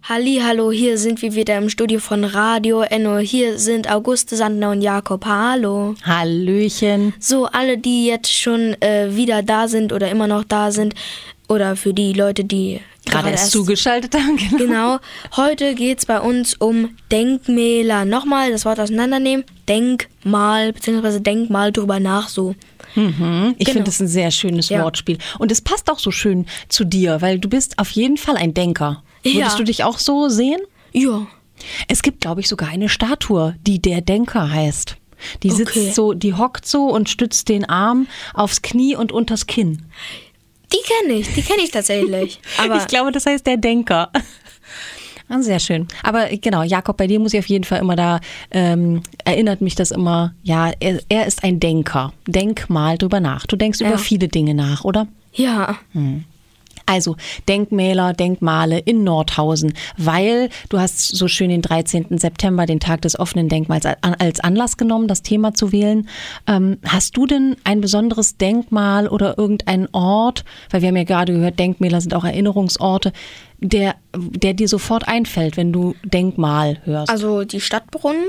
Hallihallo, hier sind wir wieder im Studio von Radio Enno. Hier sind Auguste, Sandner und Jakob. Hallo. Hallöchen. So, alle, die jetzt schon wieder da sind oder immer noch da sind, oder für die Leute, die gerade erst zugeschaltet haben. Genau. Heute geht es bei uns um Denkmäler. Nochmal das Wort auseinandernehmen. Denkmal, beziehungsweise denk mal drüber nach so. Ich finde das ein sehr schönes Wortspiel. Und es passt auch so schön zu dir, weil du bist auf jeden Fall ein Denker. Würdest du dich auch so sehen? Ja. Es gibt, glaube ich, sogar eine Statue, die der Denker heißt. Die sitzt so, die hockt so und stützt den Arm aufs Knie und unters Kinn. Die kenne ich tatsächlich. Aber ich glaube, das heißt der Denker. Sehr schön. Aber genau, Jakob, bei dir muss ich auf jeden Fall immer erinnert mich das immer, ja, er ist ein Denker. Denk mal drüber nach. Du denkst über viele Dinge nach, oder? Ja. Also Denkmäler, Denkmale in Nordhausen, weil du hast so schön den 13. September, den Tag des offenen Denkmals, als Anlass genommen, das Thema zu wählen. Hast du denn ein besonderes Denkmal oder irgendeinen Ort, weil wir haben ja gerade gehört, Denkmäler sind auch Erinnerungsorte, der dir sofort einfällt, wenn du Denkmal hörst? Also die Stadtbrunnen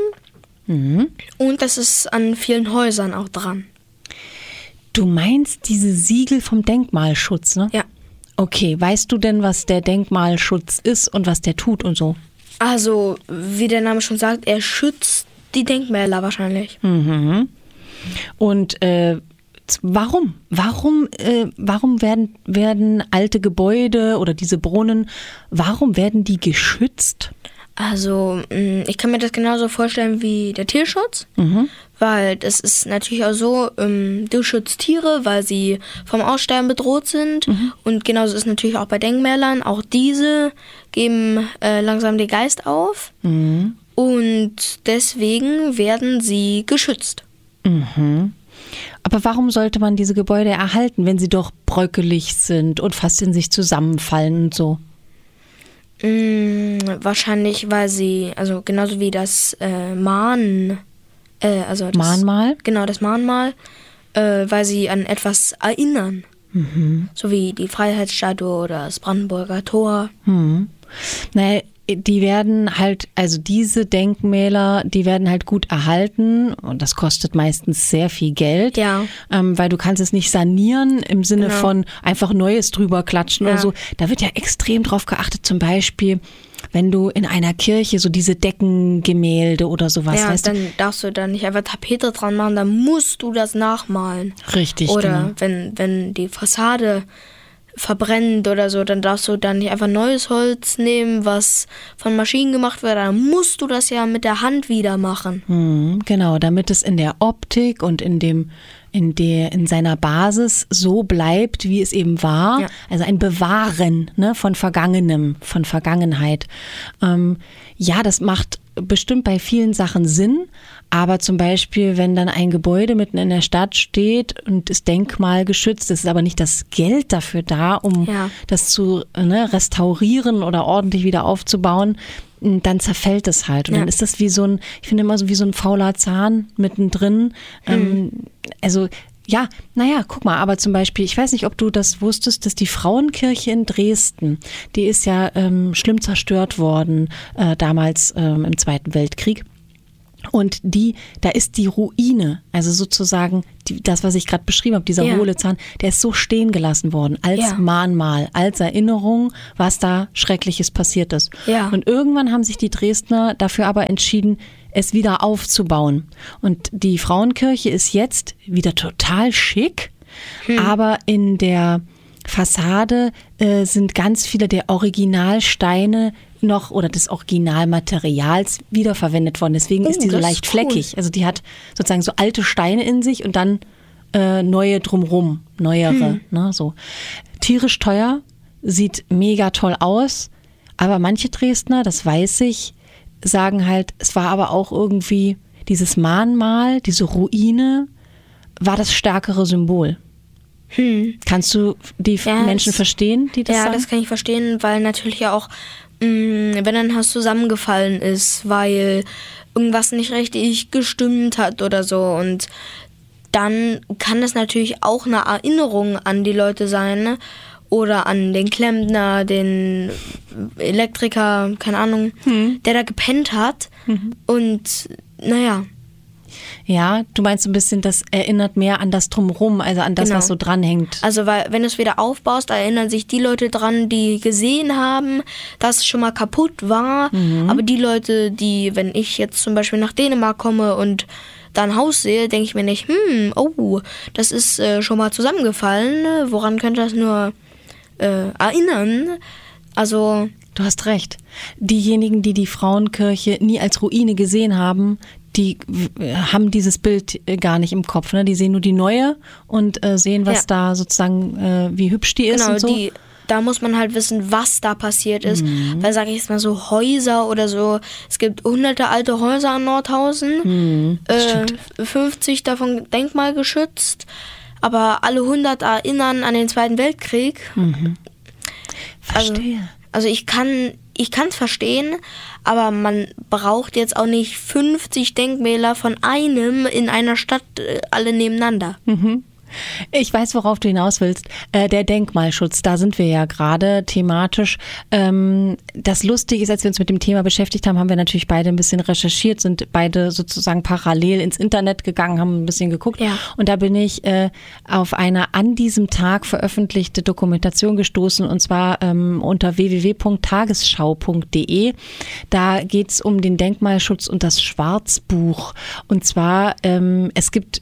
und das ist an vielen Häusern auch dran. Du meinst diese Siegel vom Denkmalschutz, ne? Ja. Okay, weißt du denn, was der Denkmalschutz ist und was der tut und so? Also, wie der Name schon sagt, er schützt die Denkmäler wahrscheinlich. Und warum? Warum werden alte Gebäude oder diese Brunnen, warum werden die geschützt? Also, ich kann mir das genauso vorstellen wie der Tierschutz, weil das ist natürlich auch so, du schützt Tiere, weil sie vom Aussterben bedroht sind und genauso ist natürlich auch bei Denkmälern, auch diese geben langsam den Geist auf und deswegen werden sie geschützt. Aber warum sollte man diese Gebäude erhalten, wenn sie doch bröckelig sind und fast in sich zusammenfallen und so? Wahrscheinlich, weil sie, also genauso wie das Mahnmal? Genau, das Mahnmal, weil sie an etwas erinnern. So wie die Freiheitsstatue oder das Brandenburger Tor. Naja, die werden halt, also diese Denkmäler, die werden halt gut erhalten und das kostet meistens sehr viel Geld, weil du kannst es nicht sanieren im Sinne von einfach Neues drüber klatschen oder so. Da wird ja extrem drauf geachtet, zum Beispiel, wenn du in einer Kirche so diese Deckengemälde oder sowas, weißt du? Dann darfst du da nicht einfach Tapete dran machen, dann musst du das nachmalen. Richtig, oder genau. wenn die Fassade verbrennt oder so, dann darfst du dann nicht einfach neues Holz nehmen, was von Maschinen gemacht wird, dann musst du das ja mit der Hand wieder machen. Genau, damit es in der Optik und in seiner Basis so bleibt, wie es eben war. Ja. Also ein Bewahren, ne, von Vergangenem, von Vergangenheit. Das macht bestimmt bei vielen Sachen Sinn, aber zum Beispiel, wenn dann ein Gebäude mitten in der Stadt steht und ist denkmalgeschützt, ist aber nicht das Geld dafür da, um das zu restaurieren oder ordentlich wieder aufzubauen, dann zerfällt es halt. Und dann ist das wie so ein, ich finde immer so wie so ein fauler Zahn mittendrin. Guck mal, aber zum Beispiel, ich weiß nicht, ob du das wusstest, dass die Frauenkirche in Dresden, die ist ja schlimm zerstört worden, damals im Zweiten Weltkrieg. Und da ist die Ruine, also sozusagen das, was ich gerade beschrieben habe, dieser hohle Zahn, der ist so stehen gelassen worden, als Mahnmal, als Erinnerung, was da Schreckliches passiert ist. Ja. Und irgendwann haben sich die Dresdner dafür aber entschieden, es wieder aufzubauen. Und die Frauenkirche ist jetzt wieder total schick, aber in der Fassade sind ganz viele der Originalsteine noch oder des Originalmaterials wiederverwendet worden. Deswegen ist die so leicht fleckig. Also die hat sozusagen so alte Steine in sich und dann neue drumrum, neuere. Ne, so. Tierisch teuer, sieht mega toll aus, aber manche Dresdner, das weiß ich, sagen halt, es war aber auch irgendwie dieses Mahnmal, diese Ruine, war das stärkere Symbol. Kannst du die Menschen verstehen, die das sagen? Ja, das kann ich verstehen, weil natürlich ja auch, wenn ein Haus zusammengefallen ist, weil irgendwas nicht richtig gestimmt hat oder so, und dann kann das natürlich auch eine Erinnerung an die Leute sein, ne? oder an den Klempner, den Elektriker, keine Ahnung, der da gepennt hat. Und naja. Ja, du meinst so ein bisschen, das erinnert mehr an das Drumherum, also an das, was so dranhängt. Also weil wenn du es wieder aufbaust, erinnern sich die Leute dran, die gesehen haben, dass es schon mal kaputt war. Aber die Leute, die, wenn ich jetzt zum Beispiel nach Dänemark komme und da ein Haus sehe, denke ich mir nicht, das ist schon mal zusammengefallen. Woran könnte das nur erinnern? Also... Du hast recht. Diejenigen, die die Frauenkirche nie als Ruine gesehen haben, die haben dieses Bild gar nicht im Kopf. Ne? Die sehen nur die neue und sehen, was da sozusagen, wie hübsch die ist und so. Da muss man halt wissen, was da passiert ist. Weil, sage ich jetzt mal so, Häuser oder so, es gibt hunderte alte Häuser an Nordhausen, 50 davon denkmalgeschützt, aber alle 100 erinnern an den Zweiten Weltkrieg. Verstehe. Also ich kann es verstehen, aber man braucht jetzt auch nicht 50 Denkmäler von einem in einer Stadt alle nebeneinander. Ich weiß, worauf du hinaus willst. Der Denkmalschutz, da sind wir ja gerade thematisch. Das Lustige ist, als wir uns mit dem Thema beschäftigt haben, haben wir natürlich beide ein bisschen recherchiert, sind beide sozusagen parallel ins Internet gegangen, haben ein bisschen geguckt. Ja. Und da bin ich auf eine an diesem Tag veröffentlichte Dokumentation gestoßen, und zwar unter www.tagesschau.de. Da geht es um den Denkmalschutz und das Schwarzbuch. Und zwar, es gibt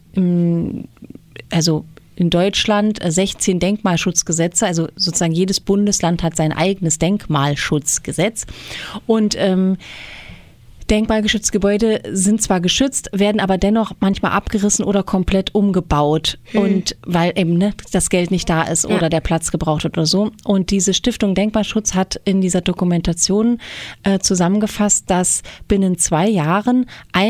also in Deutschland 16 Denkmalschutzgesetze, also sozusagen jedes Bundesland hat sein eigenes Denkmalschutzgesetz. Und denkmalgeschützte Gebäude sind zwar geschützt, werden aber dennoch manchmal abgerissen oder komplett umgebaut. Und weil eben das Geld nicht da ist oder der Platz gebraucht wird oder so. Und diese Stiftung Denkmalschutz hat in dieser Dokumentation zusammengefasst, dass binnen 2 Jahren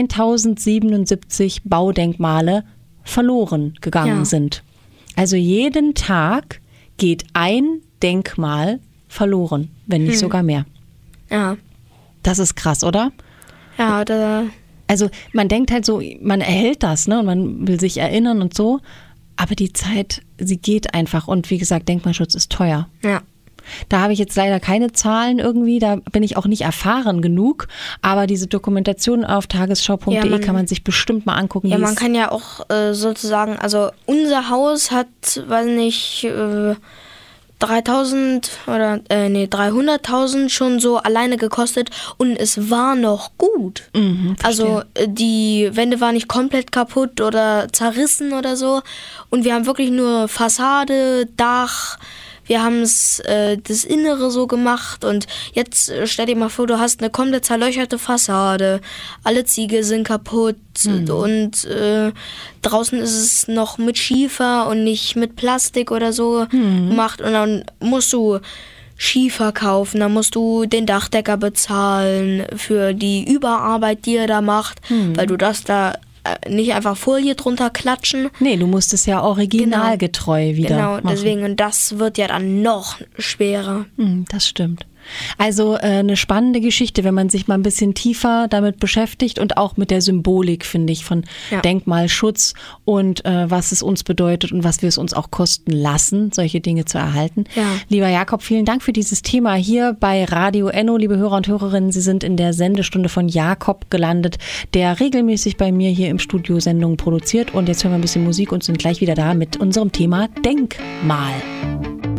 1077 Baudenkmale verloren gegangen sind. Also jeden Tag geht ein Denkmal verloren, wenn nicht sogar mehr. Ja. Das ist krass, oder? Ja, also man denkt halt so, man erhält das, ne, und man will sich erinnern und so, aber die Zeit, sie geht einfach, und wie gesagt, Denkmalschutz ist teuer. Ja. Da habe ich jetzt leider keine Zahlen irgendwie, da bin ich auch nicht erfahren genug, aber diese Dokumentation auf tagesschau.de kann man sich bestimmt mal angucken. Ja, man kann ja auch sozusagen, also unser Haus hat, weiß nicht, 300.000 schon so alleine gekostet, und es war noch gut. Also die Wände waren nicht komplett kaputt oder zerrissen oder so, und wir haben wirklich nur Fassade, Dach. Wir haben das Innere so gemacht, und jetzt stell dir mal vor, du hast eine komplett zerlöcherte Fassade, alle Ziegel sind kaputt und draußen ist es noch mit Schiefer und nicht mit Plastik oder so gemacht, und dann musst du Schiefer kaufen, dann musst du den Dachdecker bezahlen für die Überarbeit, die er da macht, weil du das da nicht einfach Folie drunter klatschen. Nee, du musst es ja originalgetreu wieder machen. Genau, deswegen, und das wird ja dann noch schwerer. Das stimmt. Also eine spannende Geschichte, wenn man sich mal ein bisschen tiefer damit beschäftigt, und auch mit der Symbolik, finde ich, von Denkmalschutz und was es uns bedeutet und was wir es uns auch kosten lassen, solche Dinge zu erhalten. Ja. Lieber Jakob, vielen Dank für dieses Thema hier bei Radio Enno. Liebe Hörer und Hörerinnen, Sie sind in der Sendestunde von Jakob gelandet, der regelmäßig bei mir hier im Studio Sendungen produziert. Und jetzt hören wir ein bisschen Musik und sind gleich wieder da mit unserem Thema Denkmal.